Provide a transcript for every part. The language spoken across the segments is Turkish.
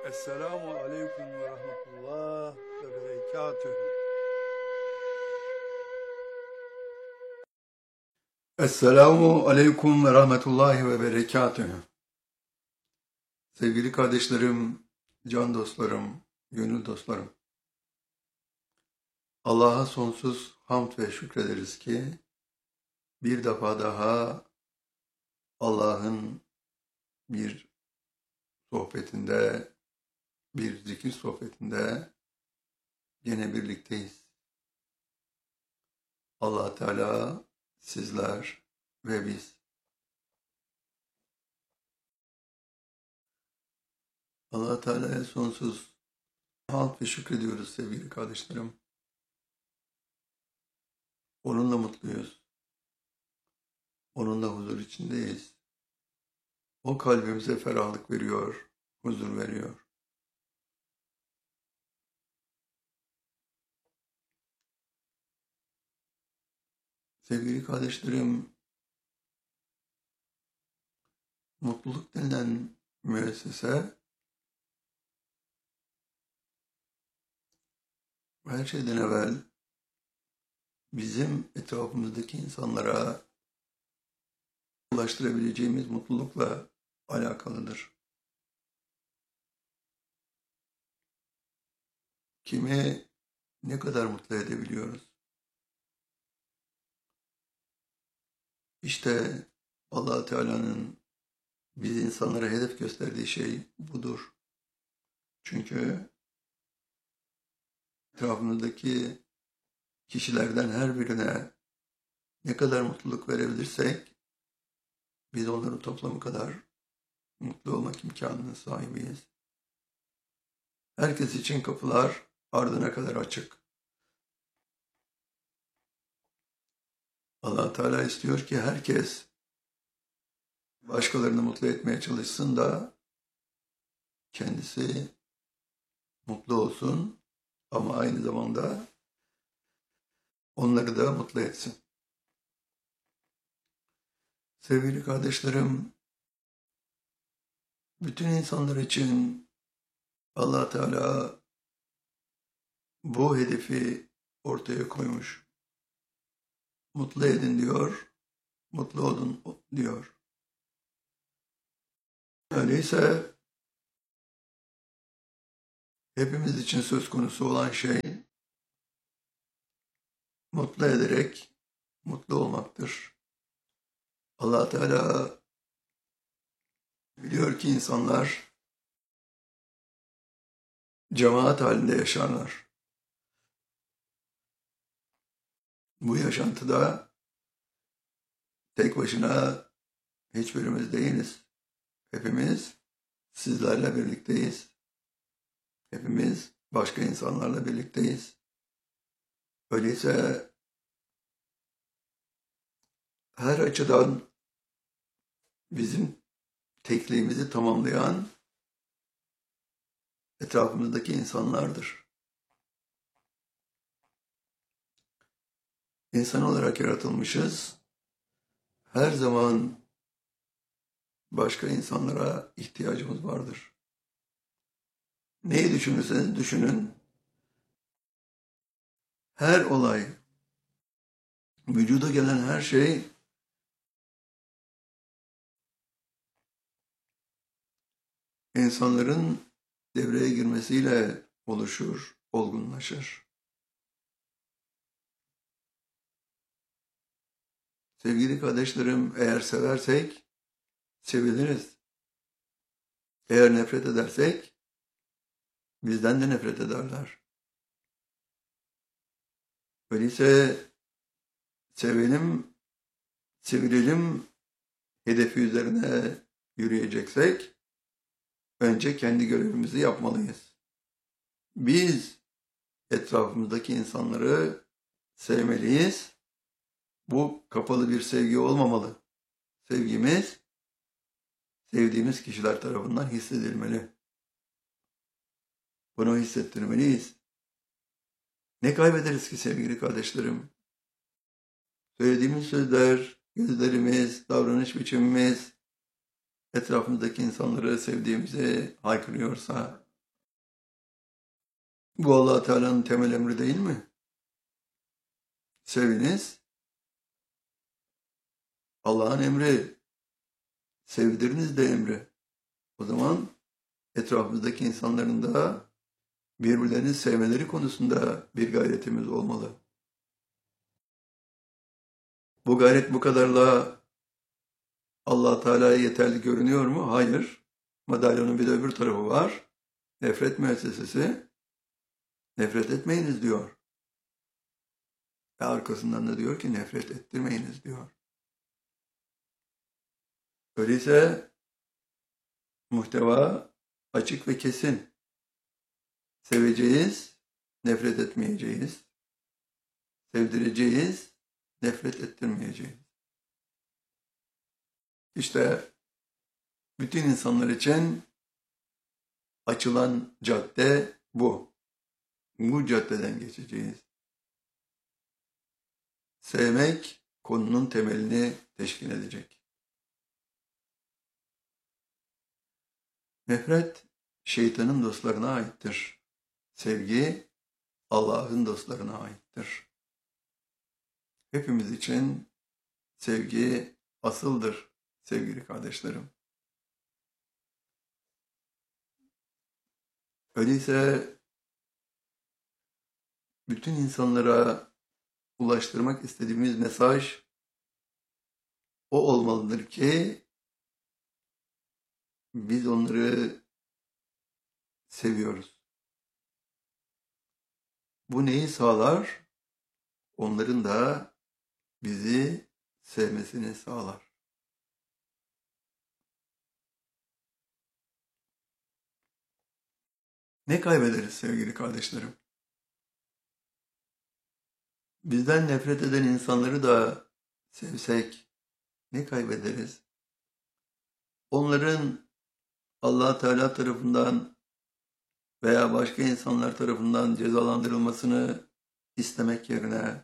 Esselamu Aleyküm ve Rahmetullah ve Berekatühü. Esselamu Aleyküm ve Rahmetullahi ve Berekatühü. Sevgili kardeşlerim, can dostlarım, gönül dostlarım. Allah'a sonsuz hamd ve şükrederiz ki bir defa daha Allah'ın bir sohbetinde, bir zikir sohbetinde yine birlikteyiz. Allah Teala, sizler ve biz. Allah Teala'ya sonsuz hamd ve şükrediyoruz sevgili kardeşlerim. Onunla mutluyuz. Onunla huzur içindeyiz. O kalbimize ferahlık veriyor, huzur veriyor. Sevgili kardeşlerim, mutluluk denilen müessese her şeyden evvel bizim etrafımızdaki insanlara ulaştırabileceğimiz mutlulukla alakalıdır. Kimi ne kadar mutlu edebiliyoruz? İşte Allah Teala'nın biz insanlara hedef gösterdiği şey budur. Çünkü etrafımızdaki kişilerden her birine ne kadar mutluluk verebilirsek biz onların toplamı kadar mutlu olmak imkanının sahibiyiz. Herkes için kapılar ardına kadar açık. Allah Teala istiyor ki herkes başkalarını mutlu etmeye çalışsın da kendisi mutlu olsun ama aynı zamanda onları da mutlu etsin. Sevgili kardeşlerim, bütün insanlar için Allah Teala bu hedefi ortaya koymuş. Mutlu edin diyor, mutlu olun diyor. Öyleyse hepimiz için söz konusu olan şey mutlu ederek mutlu olmaktır. Allah Teala biliyor ki insanlar cemaat halinde yaşarlar. Bu yaşantıda tek başına hiçbirimiz değiliz. Hepimiz sizlerle birlikteyiz. Hepimiz başka insanlarla birlikteyiz. Öyleyse her açıdan bizim tekliğimizi tamamlayan etrafımızdaki insanlardır. İnsan olarak yaratılmışız. Her zaman başka insanlara ihtiyacımız vardır. Neyi düşünürseniz düşünün, her olay, vücuda gelen her şey insanların devreye girmesiyle oluşur, olgunlaşır. Sevgili kardeşlerim, eğer seversek seviliriz. Eğer nefret edersek bizden de nefret ederler. Öyleyse sevelim, sevilelim hedefi üzerine yürüyeceksek önce kendi görevimizi yapmalıyız. Biz etrafımızdaki insanları sevmeliyiz. Bu kapalı bir sevgi olmamalı. Sevgimiz sevdiğimiz kişiler tarafından hissedilmeli. Bunu hissettirmeliyiz. Ne kaybederiz ki sevgili kardeşlerim? Söylediğimiz sözler, gözlerimiz, davranış biçimimiz etrafımızdaki insanları sevdiğimizi haykırıyorsa Bu Allah Teala'nın temel emri değil mi? Seviniz. Allah'ın emri. Sevdiriniz de emri. O zaman etrafımızdaki insanların da birbirlerini sevmeleri konusunda bir gayretimiz olmalı. Bu gayret bu kadarla Allah Teala'ya yeterli görünüyor mu? Hayır. Madalyonun bir de öbür tarafı var. Nefret müessesesi. Nefret etmeyiniz diyor. Ve arkasından da diyor ki nefret ettirmeyiniz diyor. Öyleyse muhteva açık ve kesin. Seveceğiz, nefret etmeyeceğiz. Sevdireceğiz, nefret ettirmeyeceğiz. İşte bütün insanlar için açılan cadde bu. Bu caddeden geçeceğiz. Sevmek konunun temelini teşkil edecek. Nefret şeytanın dostlarına aittir. Sevgi Allah'ın dostlarına aittir. Hepimiz için sevgi asıldır sevgili kardeşlerim. Öyleyse bütün insanlara ulaştırmak istediğimiz mesaj o olmalıdır ki biz onları seviyoruz. Bu neyi sağlar? Onların da bizi sevmesini sağlar. Ne kaybederiz sevgili kardeşlerim? Bizden nefret eden insanları da sevsek ne kaybederiz? Onların Allah Teala tarafından veya başka insanlar tarafından cezalandırılmasını istemek yerine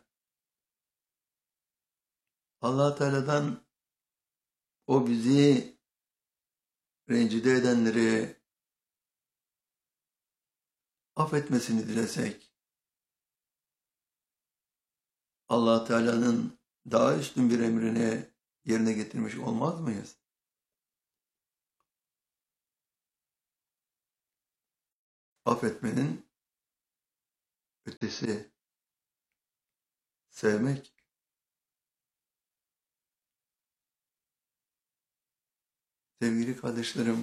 Allah Teala'dan o bizi rencide edenleri affetmesini dilesek, Allah Teala'nın daha üstün bir emrini yerine getirmiş olmaz mıyız? Affetmenin ötesi, sevmek. Sevgili kardeşlerim,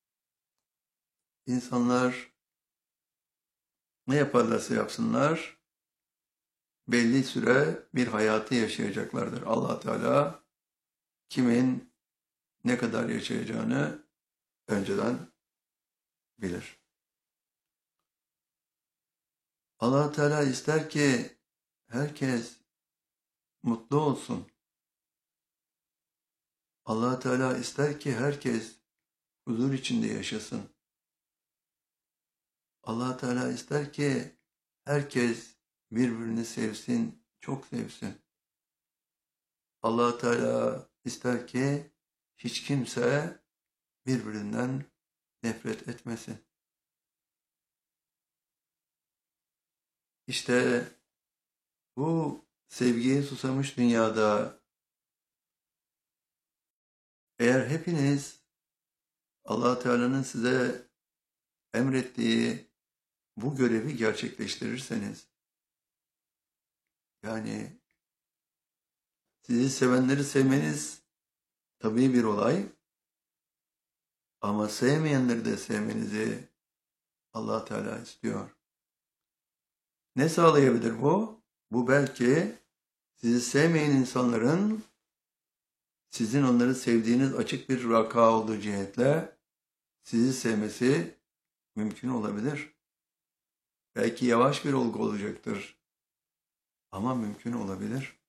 insanlar ne yaparlarsa yapsınlar, belli süre bir hayatı yaşayacaklardır. Allah Teala kimin ne kadar yaşayacağını önceden bilir. Allah Teala ister ki herkes mutlu olsun. Allah Teala ister ki herkes huzur içinde yaşasın. Allah Teala ister ki herkes birbirini sevsin, çok sevsin. Allah Teala ister ki hiç kimse birbirinden nefret etmesin. İşte bu sevgiye susamış dünyada eğer hepiniz Allah Teala'nın size emrettiği bu görevi gerçekleştirirseniz, yani sizi sevenleri sevmeniz tabii bir olay, ama sevmeyenleri de sevmenizi Allah Teala istiyor. Ne sağlayabilir bu? Bu belki sizi sevmeyen insanların sizin onları sevdiğiniz açık bir vaka olduğu cihetle sizi sevmesi mümkün olabilir. Belki yavaş bir olgu olacaktır ama mümkün olabilir.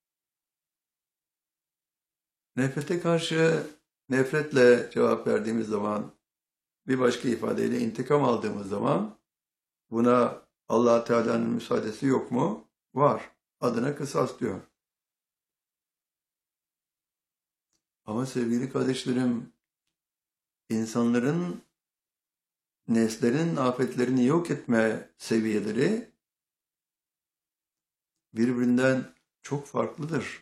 Nefrete karşı nefretle cevap verdiğimiz zaman, bir başka ifadeyle intikam aldığımız zaman buna Allah Teala'nın müsaadesi yok mu? Var. Adına kısas diyor. Ama sevgili kardeşlerim, insanların nefslerin afetlerini yok etme seviyeleri birbirinden çok farklıdır.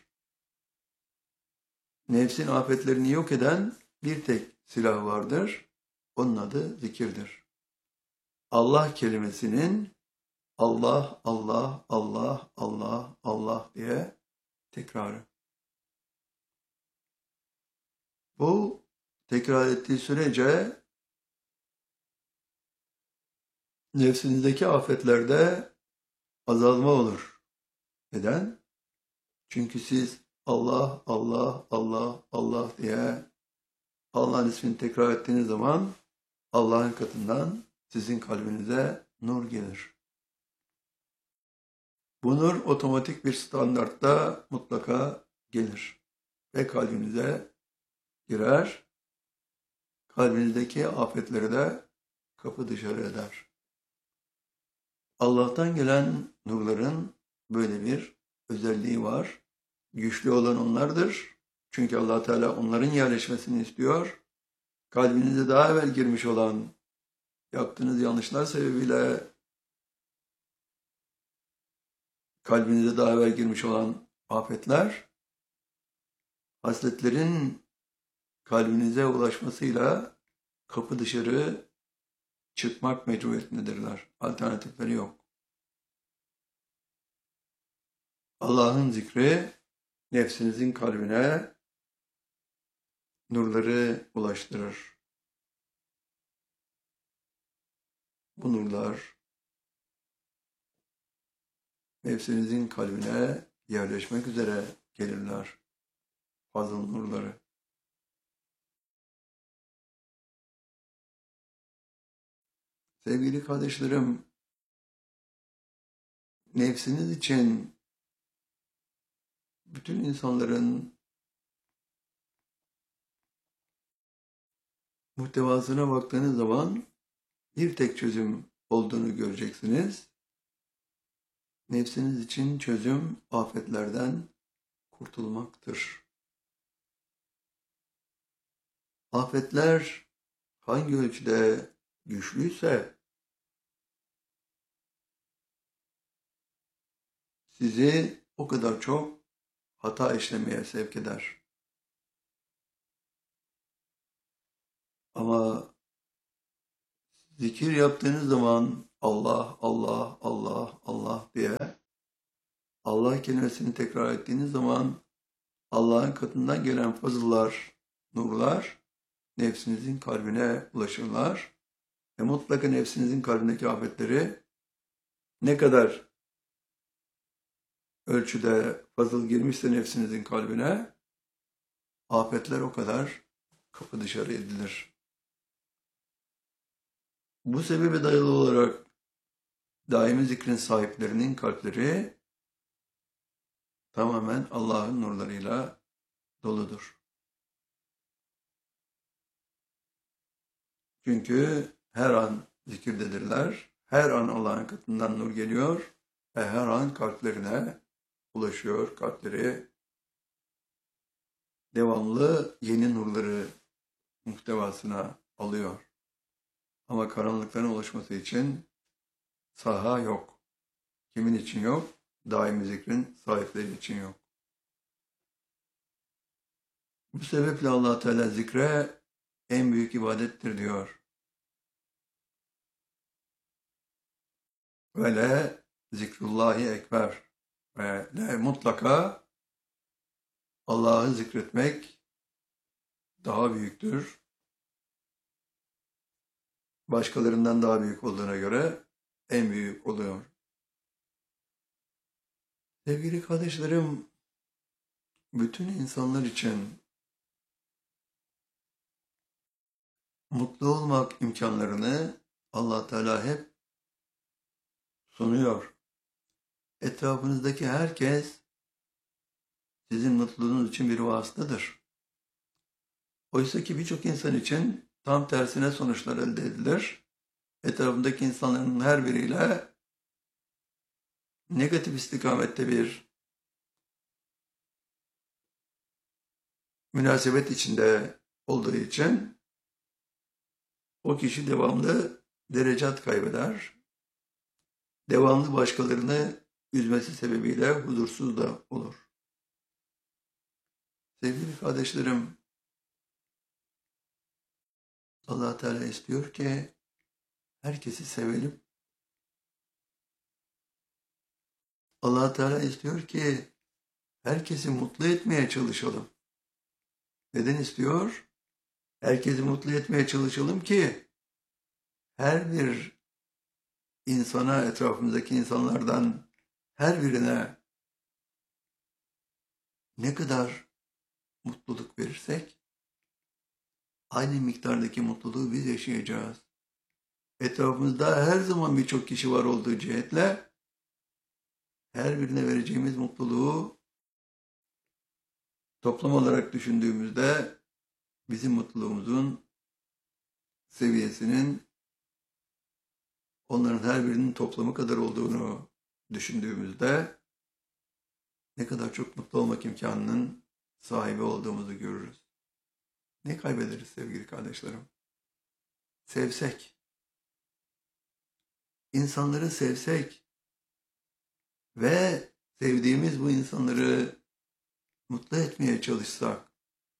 Nefsin afetlerini yok eden bir tek silah vardır. Onun adı zikirdir. Allah kelimesinin Allah, Allah, Allah, Allah, Allah diye tekrarı. Bu tekrar ettiği sürece nefsinizdeki afetlerde azalma olur. Neden? Çünkü siz Allah, Allah, Allah, Allah diye Allah'ın ismini tekrar ettiğiniz zaman Allah'ın katından sizin kalbinize nur gelir. Bu nur otomatik bir standartta mutlaka gelir ve kalbinize girer. Kalbinizdeki afetleri de kapı dışarı eder. Allah'tan gelen nurların böyle bir özelliği var. Güçlü olan onlardır. Çünkü Allah Teala onların yerleşmesini istiyor. Kalbinize daha evvel girmiş olan yaptığınız yanlışlar sebebiyle kalbinize daha evvel girmiş olan afetler hasletlerin kalbinize ulaşmasıyla kapı dışarı çıkmak mecburiyetindedirler. Alternatifleri yok. Allah'ın zikri nefsinizin kalbine nurları ulaştırır. Bu nurlar nefsinizin kalbine yerleşmek üzere gelirler. Fazıl nurları. Sevgili kardeşlerim, nefsiniz için bütün insanların muhtevasına baktığınız zaman bir tek çözüm olduğunu göreceksiniz. Nefsiniz için çözüm afetlerden kurtulmaktır. Afetler hangi ölçüde güçlüyse sizi o kadar çok hata işlemeye sevk eder. Ama zikir yaptığınız zaman Allah, Allah, Allah, Allah diye Allah kelimesini tekrar ettiğiniz zaman Allah'ın katından gelen fazıllar, nurlar nefsinizin kalbine ulaşırlar. Ve mutlaka nefsinizin kalbindeki afetleri ne kadar ölçüde fazıl girmişse nefsinizin kalbine afetler o kadar kapı dışarı edilir. Bu sebebe dayalı olarak daimi zikrin sahiplerinin kalpleri tamamen Allah'ın nurlarıyla doludur. Çünkü her an zikirdedirler, her an Allah'ın katından nur geliyor ve her an kalplerine ulaşıyor, kalpleri devamlı yeni nurları muhtevasına alıyor. Ama karanlıkların ulaşması için saha yok. Kimin için yok? Daimi zikrin sahipleri için yok. Bu sebeple Allah Teala zikre en büyük ibadettir diyor. Ve le zikrullahi ekber. Ve le mutlaka Allah'ı zikretmek daha büyüktür. Başkalarından daha büyük olduğuna göre en büyük oluyor. Sevgili kardeşlerim, bütün insanlar için mutlu olmak imkanlarını Allah Teala hep sunuyor. Etrafınızdaki herkes sizin mutluluğunuz için bir vasıtadır. Oysa ki birçok insan için tam tersine sonuçlar elde edilir. Etrafındaki insanların her biriyle negatif istikamette bir münasebet içinde olduğu için o kişi devamlı derecat kaybeder. Devamlı başkalarını üzmesi sebebiyle huzursuz da olur. Sevgili kardeşlerim, Allah Teala istiyor ki herkesi sevelim. Allah Teala istiyor ki herkesi mutlu etmeye çalışalım. Neden istiyor? Herkesi mutlu etmeye çalışalım ki her bir insana, etrafımızdaki insanlardan her birine ne kadar mutluluk verirsek aynı miktardaki mutluluğu biz yaşayacağız. Etrafımızda her zaman birçok kişi var olduğu cihetle her birine vereceğimiz mutluluğu toplam olarak düşündüğümüzde bizim mutluluğumuzun seviyesinin onların her birinin toplamı kadar olduğunu düşündüğümüzde ne kadar çok mutlu olmak imkanının sahibi olduğumuzu görürüz. Ne kaybederiz sevgili kardeşlerim? Sevsek, insanları sevsek ve sevdiğimiz bu insanları mutlu etmeye çalışsak,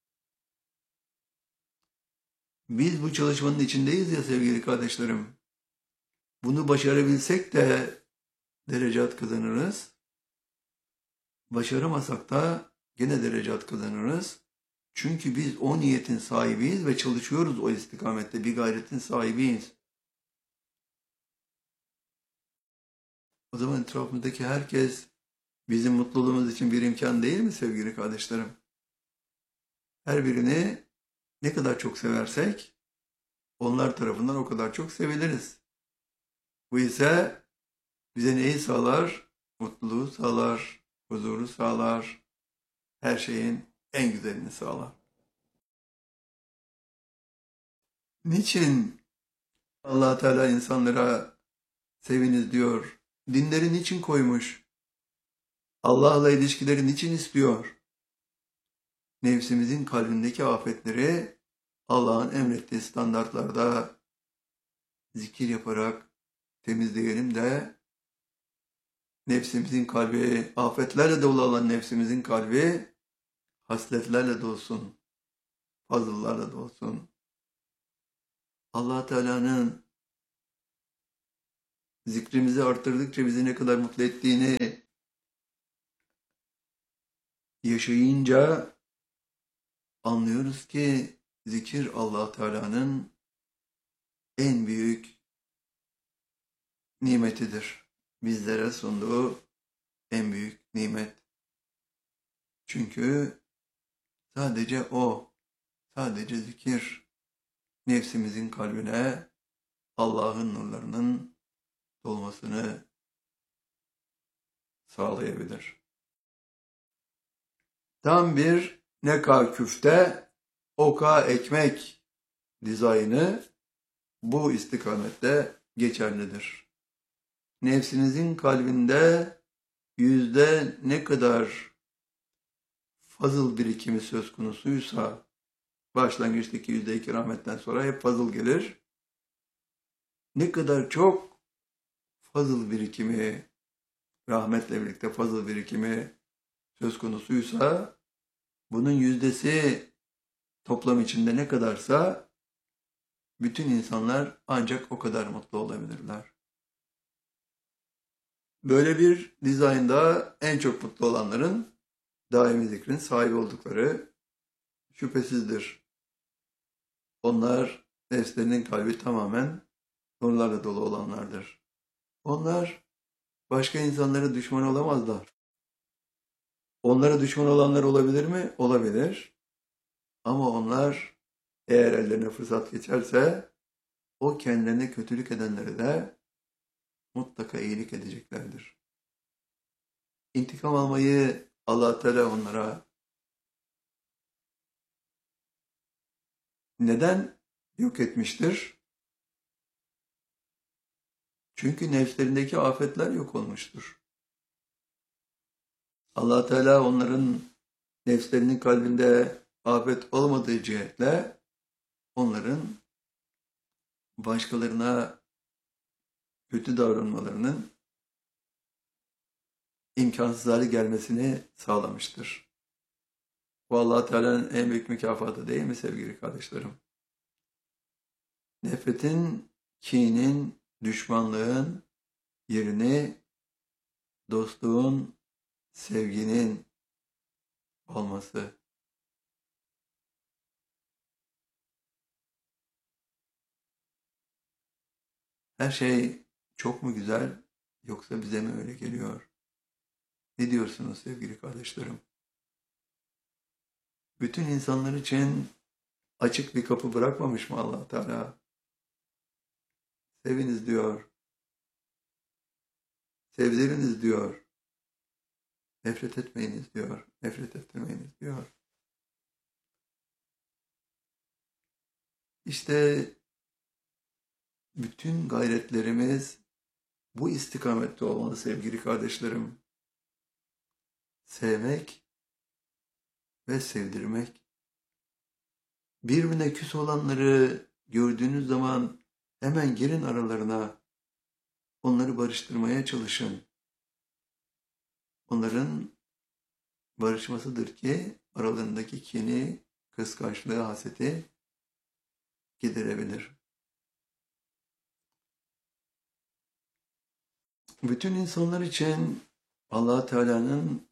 biz bu çalışmanın içindeyiz ya sevgili kardeşlerim, bunu başarabilsek de derecat kazanırız, başaramasak da gene derecat kazanırız. Çünkü biz o niyetin sahibiyiz ve çalışıyoruz o istikamette, bir gayretin sahibiyiz. O zaman etrafımızdaki herkes bizim mutluluğumuz için bir imkan değil mi sevgili kardeşlerim? Her birini ne kadar çok seversek onlar tarafından o kadar çok seviliriz. Bu ise bize neyi sağlar? Mutluluğu sağlar, huzuru sağlar, her şeyin en güzelini sağlar. Niçin Allah Teala insanlara seviniz diyor? Dinleri niçin koymuş? Allah'la ilişkileri niçin istiyor? Nefsimizin kalbindeki afetleri Allah'ın emrettiği standartlarda zikir yaparak temizleyelim de nefsimizin kalbi, afetlerle dolu olan nefsimizin kalbi hasletlerle dolsun, fazıllarla dolsun. Allah Teala'nın zikrimizi arttırdıkça bizi ne kadar mutlu ettiğini yaşayınca anlıyoruz ki zikir Allah Teala'nın en büyük nimetidir. Bizlere sunduğu en büyük nimet. Çünkü sadece o, sadece zikir nefsimizin kalbine Allah'ın nurlarının dolmasını sağlayabilir. Tam bir neka küfte, oka ekmek dizaynı bu istikamette geçerlidir. Nefsinizin kalbinde yüzde ne kadar fazıl birikimi söz konusuysa, başlangıçtaki %2 rahmetten sonra hep fazıl gelir. Ne kadar çok fazıl birikimi, rahmetle birlikte fazıl birikimi söz konusuysa, bunun yüzdesi toplam içinde ne kadarsa, bütün insanlar ancak o kadar mutlu olabilirler. Böyle bir dizaynda en çok mutlu olanların daimi zikrin sahibi oldukları şüphesizdir. Onlar nefslerinin kalbi tamamen nurlarla dolu olanlardır. Onlar başka insanlara düşman olamazlar. Onlara düşman olanlar olabilir mi? Olabilir. Ama onlar eğer ellerine fırsat geçerse o kendilerine kötülük edenlere de mutlaka iyilik edeceklerdir. İntikam almayı Allah Teala onlara neden yok etmiştir? Çünkü nefslerindeki afetler yok olmuştur. Allah Teala onların nefslerinin kalbinde afet olmadığı cihetle onların başkalarına kötü davranmalarının imkansız hale gelmesini sağlamıştır. Bu Allah Teala'nın en büyük mükafatı değil mi sevgili kardeşlerim? Nefretin, kinin, düşmanlığın yerini dostluğun, sevginin olması. Her şey çok mu güzel yoksa bize mi öyle geliyor? Ne diyorsunuz sevgili kardeşlerim? Bütün insanlar için açık bir kapı bırakmamış mı Allah Teala? Seviniz diyor. Sevdiriniz diyor. Nefret etmeyiniz diyor. Nefret ettirmeyiniz diyor. İşte bütün gayretlerimiz bu istikamette olmalı sevgili kardeşlerim. Sevmek ve sevdirmek. Birbirine küs olanları gördüğünüz zaman hemen girin aralarına. Onları barıştırmaya çalışın. Onların barışmasıdır ki aralarındaki kini, kıskançlığı, haseti giderebilir. Bütün insanlar için Allah Teala'nın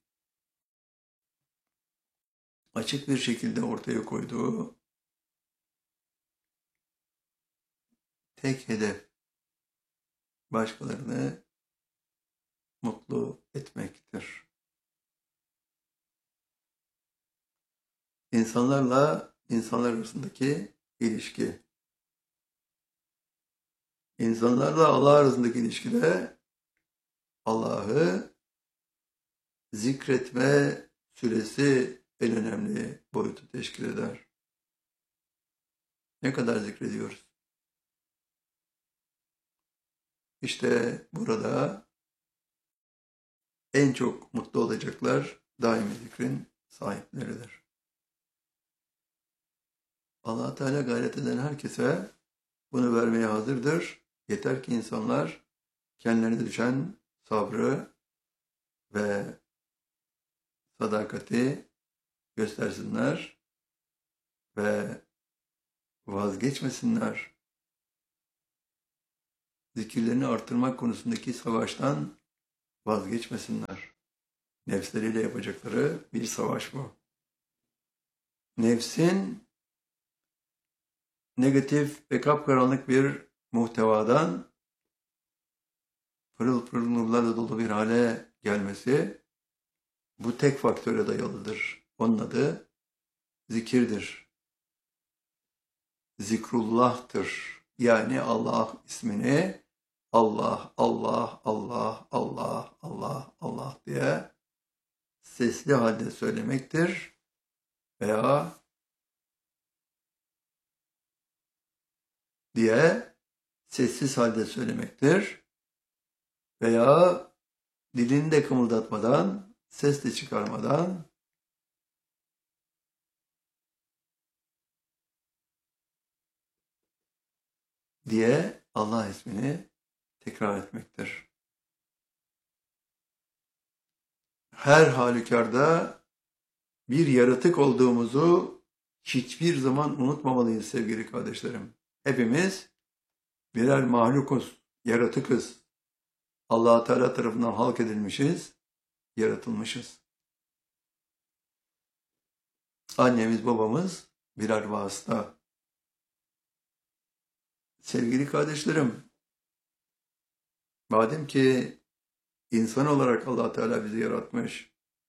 açık bir şekilde ortaya koyduğu tek hedef başkalarını mutlu etmektir. İnsanlarla insanlar arasındaki ilişki. İnsanlarla Allah arasındaki ilişkide Allah'ı zikretme süresi en önemli boyutu teşkil eder. Ne kadar zikrediyoruz? İşte burada en çok mutlu olacaklar daimi zikrin sahipleridir. Allah Teala gayret eden herkese bunu vermeye hazırdır. Yeter ki insanlar kendilerine düşen sabrı ve sadakati göstersinler ve vazgeçmesinler. Zikirlerini artırmak konusundaki savaştan vazgeçmesinler. Nefsleriyle yapacakları bir savaş bu. Nefsin negatif ve kapkaranlık bir muhtevadan pırıl pırıl nurlarla dolu bir hale gelmesi bu tek faktöre dayalıdır. Onun adı zikirdir. Zikrullah'tır. Yani Allah ismini Allah, Allah, Allah, Allah, Allah, Allah diye sesli halde söylemektir veya diye sessiz halde söylemektir veya dilini de kımıldatmadan, ses de çıkarmadan diye Allah ismini tekrar etmektir. Her halükarda bir yaratık olduğumuzu hiçbir zaman unutmamalıyız sevgili kardeşlerim. Hepimiz birer mahlukuz, yaratıkız. Allah Teala tarafından halk edilmişiz, yaratılmışız. Annemiz, babamız birer vasıta. Sevgili kardeşlerim, madem ki insan olarak Allah Teala bizi yaratmış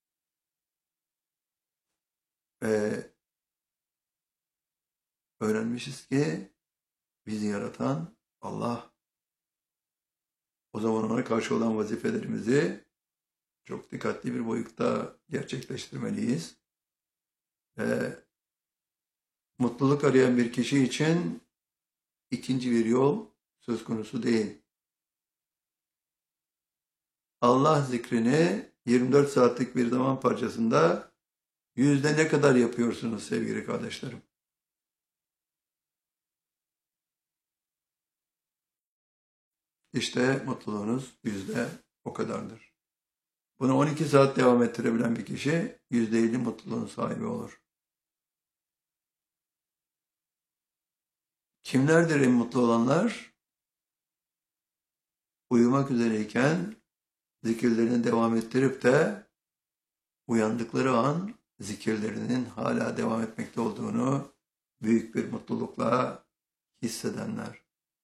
ve öğrenmişiz ki bizi yaratan Allah. O zaman ona karşı olan vazifelerimizi çok dikkatli bir boyutta gerçekleştirmeliyiz. Ve mutluluk arayan bir kişi için ikinci bir yol söz konusu değil. Allah zikrini 24 saatlik bir zaman parçasında yüzde ne kadar yapıyorsunuz sevgili kardeşlerim? İşte mutluluğunuz yüzde o kadardır. Bunu 12 saat devam ettirebilen bir kişi %50 mutluluğun sahibi olur. Kimlerdir en mutlu olanlar? Uyumak üzereyken zikirlerini devam ettirip de uyandıkları an zikirlerinin hala devam etmekte olduğunu büyük bir mutlulukla hissedenler.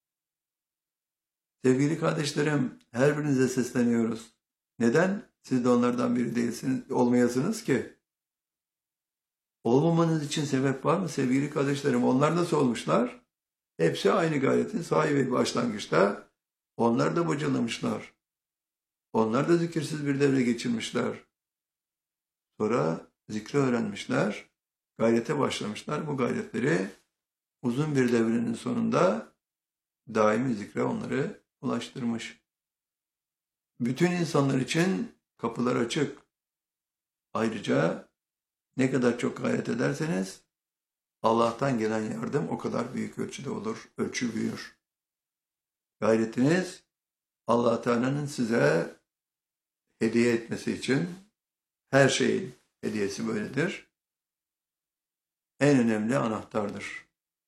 Sevgili kardeşlerim, her birinize sesleniyoruz. Neden siz de onlardan biri değilsiniz, olmayasınız ki? Olmamanız için sebep var mı sevgili kardeşlerim? Onlar nasıl olmuşlar? Hepsi aynı gayretin sahibi başlangıçta. Onlar da bocalamışlar. Onlar da zikirsiz bir devre geçirmişler. Sonra zikri öğrenmişler. Gayrete başlamışlar. Bu gayretleri uzun bir devrenin sonunda daimi zikre onları ulaştırmış. Bütün insanlar için kapılar açık. Ayrıca ne kadar çok gayret ederseniz Allah'tan gelen yardım o kadar büyük ölçüde olur. Ölçü büyür. Gayretiniz Allah Teala'nın size hediye etmesi için, her şeyin hediyesi böyledir, en önemli anahtardır.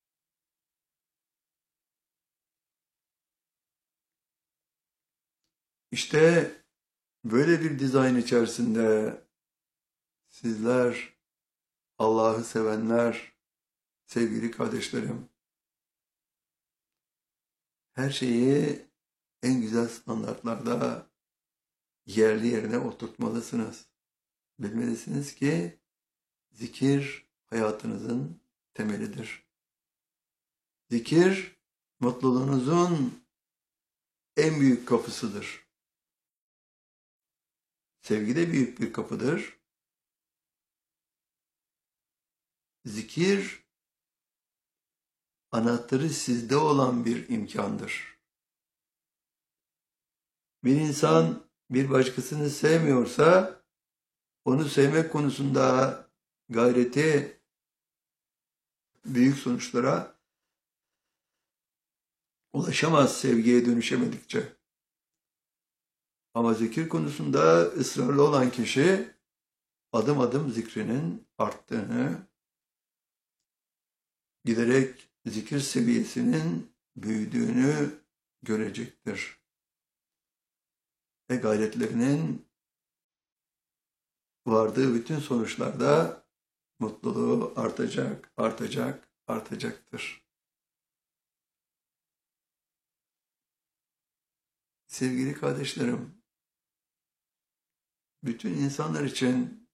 İşte böyle bir dizayn içerisinde sizler, Allah'ı sevenler, sevgili kardeşlerim, her şeyi en güzel standartlarda yerli yerine oturtmalısınız. Bilmelisiniz ki zikir hayatınızın temelidir. Zikir mutluluğunuzun en büyük kapısıdır. Sevgi de büyük bir kapıdır. Zikir anahtarı sizde olan bir imkandır. Bir insan bir başkasını sevmiyorsa onu sevmek konusunda gayreti büyük sonuçlara ulaşamaz sevgiye dönüşemedikçe. Ama zikir konusunda ısrarlı olan kişi adım adım zikrinin arttığını, giderek zikir seviyesinin büyüdüğünü görecektir. Ve gayretlerinin vardığı bütün sonuçlarda mutluluğu artacak, artacak, artacaktır. Sevgili kardeşlerim, bütün insanlar için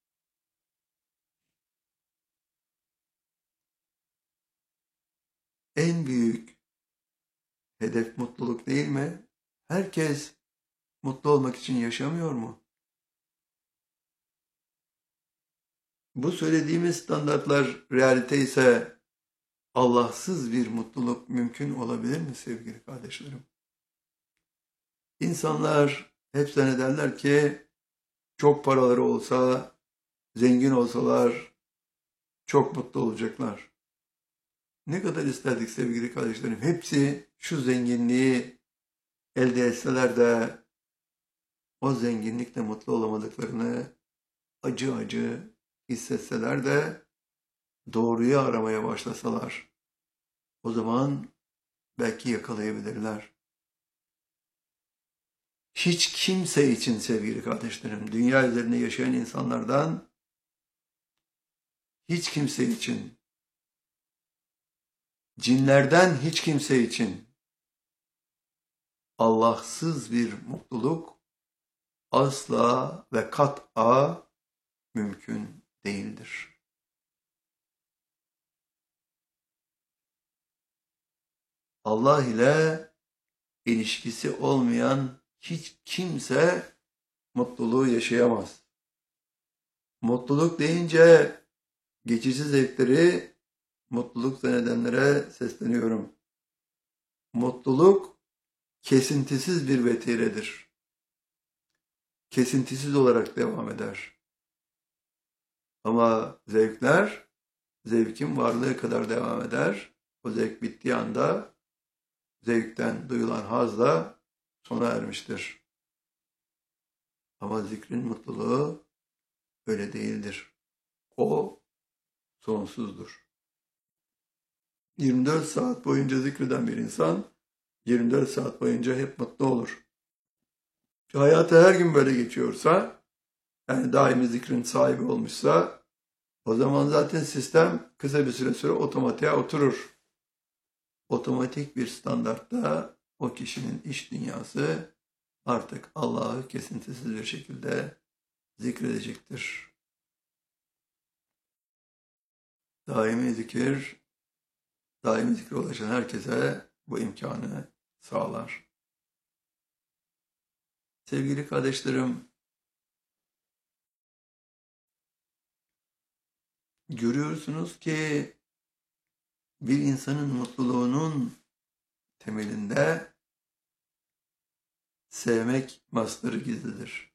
en büyük hedef mutluluk değil mi? Herkes mutlu olmak için yaşamıyor mu? Bu söylediğimiz standartlar realite ise Allahsız bir mutluluk mümkün olabilir mi sevgili kardeşlerim? İnsanlar hep zannederler ki çok paraları olsa, zengin olsalar çok mutlu olacaklar. Ne kadar isterdik sevgili kardeşlerim, hepsi şu zenginliği elde etseler de o zenginlikle mutlu olamadıklarını acı acı hissetseler de doğruyu aramaya başlasalar, o zaman belki yakalayabilirler. Hiç kimse için sevgili kardeşlerim, dünya üzerinde yaşayan insanlardan hiç kimse için, cinlerden hiç kimse için Allahsız bir mutluluk asla ve kat'a mümkün değildir. Allah ile ilişkisi olmayan hiç kimse mutluluğu yaşayamaz. Mutluluk deyince geçici zevkleri mutluluk zannedenlere sesleniyorum. Mutluluk kesintisiz bir vetiredir. Kesintisiz olarak devam eder. Ama zevkler, zevkin varlığı kadar devam eder. O zevk bittiği anda zevkten duyulan hazla sona ermiştir. Ama zikrin mutluluğu öyle değildir. O sonsuzdur. 24 saat boyunca zikreden bir insan 24 saat boyunca hep mutlu olur. Hayatı her gün böyle geçiyorsa, yani daimi zikrin sahibi olmuşsa, o zaman zaten sistem kısa bir süre sonra otomatiğe oturur. Otomatik bir standartta o kişinin iç dünyası artık Allah'ı kesintisiz bir şekilde zikredecektir. Daimi zikre ulaşan herkese bu imkanı sağlar. Sevgili kardeşlerim, görüyorsunuz ki bir insanın mutluluğunun temelinde sevmek mastarı gizlidir.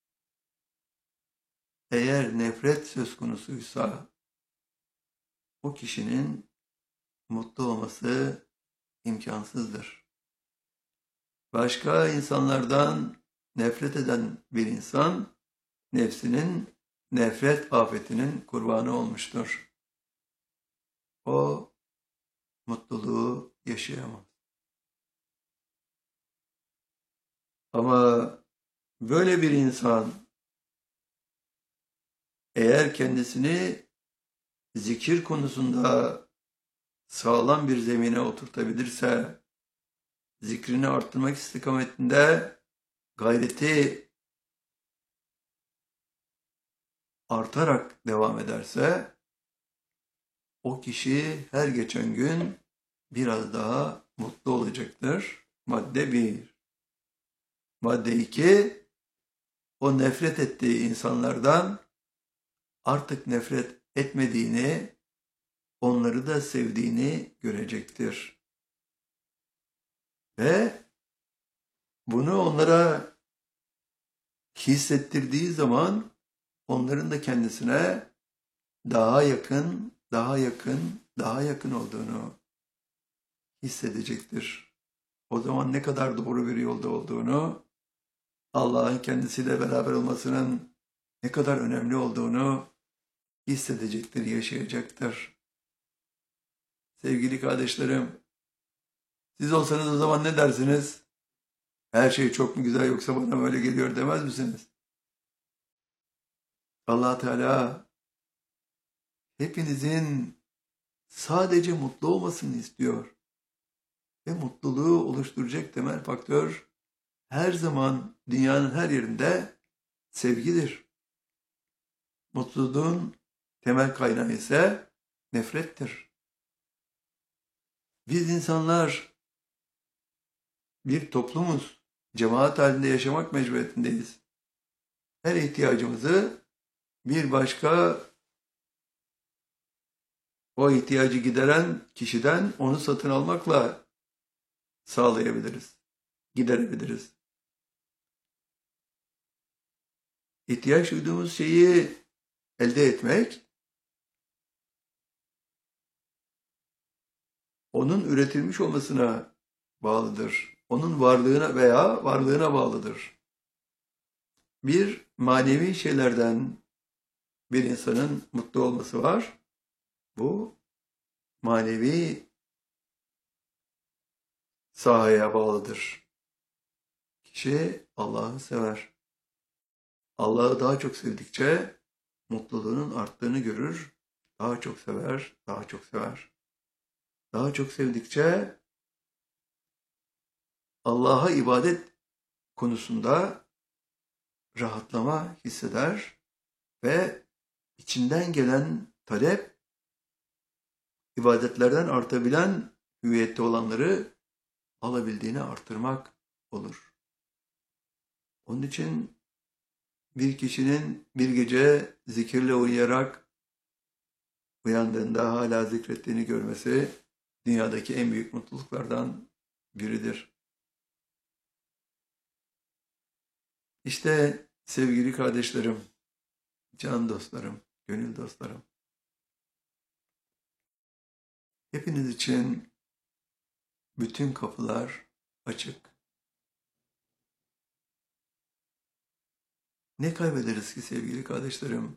Eğer nefret söz konusuysa o kişinin mutlu olması imkansızdır. Başka insanlardan nefret eden bir insan nefsinin nefret afetinin kurbanı olmuştur. O mutluluğu yaşayamaz. Ama böyle bir insan eğer kendisini zikir konusunda sağlam bir zemine oturtabilirse, zikrini arttırmak istikametinde gayreti artarak devam ederse, o kişi her geçen gün biraz daha mutlu olacaktır. Madde 1. Madde 2, o nefret ettiği insanlardan artık nefret etmediğini, onları da sevdiğini görecektir. Ve bunu onlara hissettirdiği zaman onların da kendisine daha yakın, daha yakın, daha yakın olduğunu hissedecektir. O zaman ne kadar doğru bir yolda olduğunu, Allah'ın kendisiyle beraber olmasının ne kadar önemli olduğunu hissedecektir, yaşayacaktır. Sevgili kardeşlerim, siz olsanız o zaman ne dersiniz? Her şey çok mu güzel yoksa bana böyle geliyor demez misiniz? Allah Teala hepinizin sadece mutlu olmasını istiyor. Ve mutluluğu oluşturacak temel faktör her zaman dünyanın her yerinde sevgidir. Mutluluğun temel kaynağı ise nefrettir. Biz insanlar bir toplumuz, cemaat halinde yaşamak mecburiyetindeyiz. Her ihtiyacımızı bir başka o ihtiyacı gideren kişiden onu satın almakla sağlayabiliriz, giderebiliriz. İhtiyaç duyduğumuz şeyi elde etmek, onun üretilmiş olmasına bağlıdır. Onun varlığına veya varlığına bağlıdır. Bir manevi şeylerden bir insanın mutlu olması var. Bu manevi sahaya bağlıdır. Kişi Allah'ı sever. Allah'ı daha çok sevdikçe mutluluğunun arttığını görür. Daha çok sever, daha çok sever. Daha çok sevdikçe Allah'a ibadet konusunda rahatlama hisseder ve içinden gelen talep, ibadetlerden artabilen hüviyette olanları alabildiğini artırmak olur. Onun için bir kişinin bir gece zikirle uyuyarak uyandığında hala zikrettiğini görmesi dünyadaki en büyük mutluluklardan biridir. İşte sevgili kardeşlerim, can dostlarım, gönül dostlarım, hepiniz için bütün kapılar açık. Ne kaybederiz ki sevgili kardeşlerim?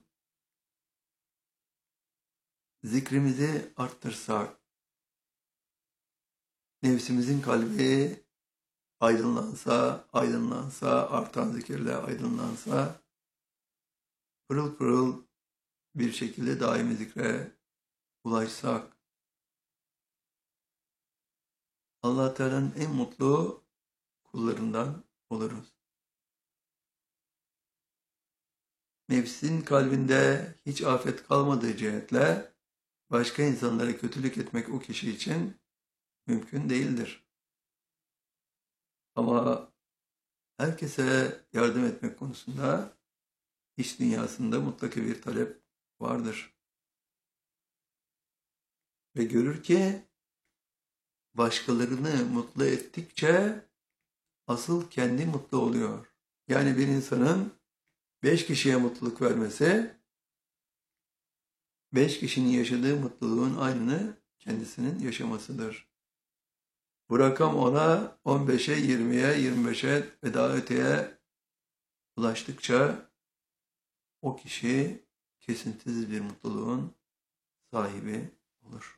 Zikrimizi arttırsak, nefsimizin kalbi aydınlansa, artan zikirle aydınlansa, pırıl pırıl bir şekilde daimi zikre ulaşsak, Allah Teala'nın en mutlu kullarından oluruz. Nefsin kalbinde hiç afet kalmadığı cihetle başka insanlara kötülük etmek o kişi için mümkün değildir. Ama herkese yardım etmek konusunda iç dünyasında mutlaka bir talep vardır. Ve görür ki başkalarını mutlu ettikçe asıl kendi mutlu oluyor. Yani bir insanın 5 kişiye mutluluk vermesi, 5 kişinin yaşadığı mutluluğun aynını kendisinin yaşamasıdır. Bu rakam ona 15'e, 20'ye, 25'e ve daha öteye ulaştıkça o kişi kesintisiz bir mutluluğun sahibi olur.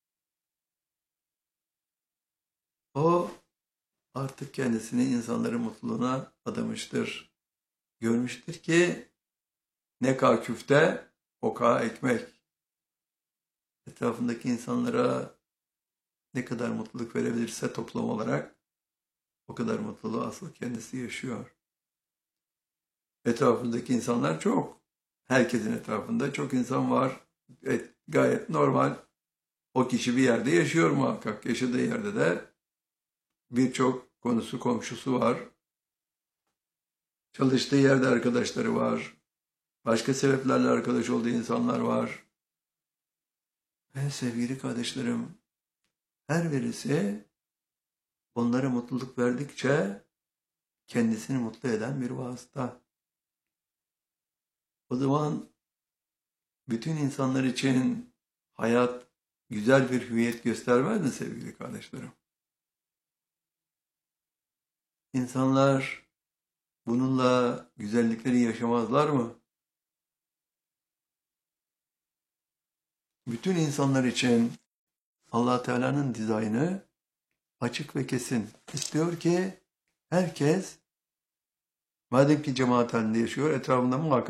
O artık kendisini insanların mutluluğuna adamıştır. Görmüştür ki ne kadar küfte, o kadar ekmek. Etrafındaki insanlara ne kadar mutluluk verebilirse toplum olarak o kadar mutluluğu asıl kendisi yaşıyor. Etrafındaki insanlar çok. Herkesin etrafında çok insan var. Gayet normal. O kişi bir yerde yaşıyor muhakkak. Yaşadığı yerde de birçok konusu, komşusu var. Çalıştığı yerde arkadaşları var. Başka sebeplerle arkadaş olduğu insanlar var. Ve sevgili kardeşlerim, her birisi onlara mutluluk verdikçe kendisini mutlu eden bir vasıta. O zaman bütün insanlar için hayat güzel bir hüviyet göstermez mi sevgili kardeşlerim? İnsanlar bununla güzellikleri yaşamazlar mı? Bütün insanlar için Allah Teala'nın dizaynı açık ve kesin. İstiyor ki herkes, madem ki cemaat halinde yaşıyor, etrafında muhakkak